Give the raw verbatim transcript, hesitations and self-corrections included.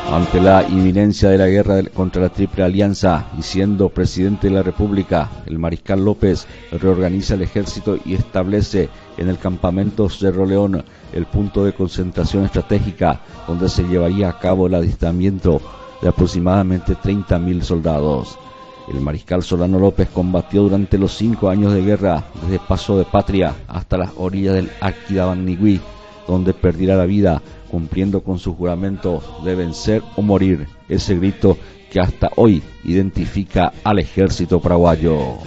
Ante la inminencia de la guerra contra la Triple Alianza y siendo presidente de la República, el mariscal López reorganiza el ejército y establece en el campamento Cerro León el punto de concentración estratégica donde se llevaría a cabo el adiestramiento de aproximadamente treinta mil soldados. El mariscal Solano López combatió durante los cinco años de guerra desde Paso de Patria hasta las orillas del Arquidabanigüí, donde perdiera la vida cumpliendo con su juramento de vencer o morir, ese grito que hasta hoy identifica al ejército paraguayo.